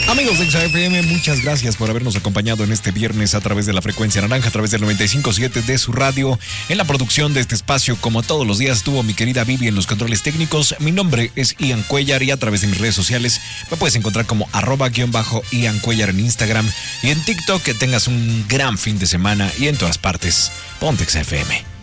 Amigos de XFM, muchas gracias por habernos acompañado en este viernes a través de la frecuencia naranja, a través del 95.7 de su radio. En la producción de este espacio, como todos los días, estuvo mi querida Vivi en los controles técnicos. Mi nombre es Ian Cuellar y a través de mis redes sociales me puedes encontrar como @Ian Cuellar en Instagram y en TikTok. Que tengas un gran fin de semana y en todas partes, ponte XFM.